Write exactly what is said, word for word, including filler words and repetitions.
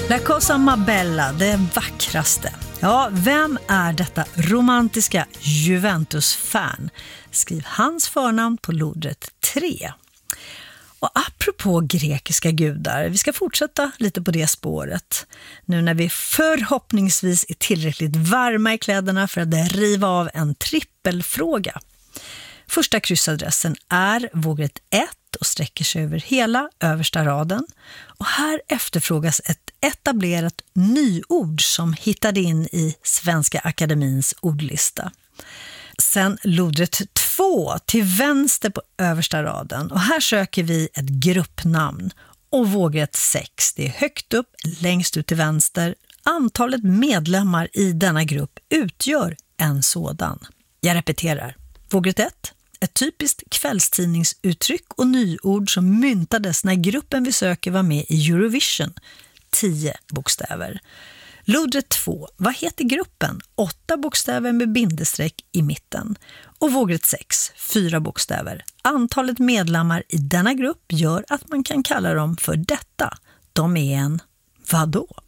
La Cosa Mabella, det vackraste. Ja, vem är detta romantiska Juventus-fan? Skriv hans förnamn på lodret tre. Och apropå grekiska gudar, vi ska fortsätta lite på det spåret. Nu när vi förhoppningsvis är tillräckligt varma i kläderna för att riva av en trippelfråga. Första kryssadressen är vågrätt ett och sträcker sig över hela översta raden. Och här efterfrågas ett etablerat nyord som hittade in i Svenska Akademins ordlista. Sen lodret två till vänster på översta raden. Och här söker vi ett gruppnamn. Och vågrätt sex, det är högt upp, längst ut till vänster. Antalet medlemmar i denna grupp utgör en sådan. Jag repeterar. Vågrätt ett. Ett typiskt kvällstidningsuttryck och nyord som myntades när gruppen vi söker var med i Eurovision. Tio bokstäver. Lodret två. Vad heter gruppen? Åtta bokstäver med bindestreck i mitten. Och vågrätt sex. Fyra bokstäver. Antalet medlemmar i denna grupp gör att man kan kalla dem för detta. De är en vadå?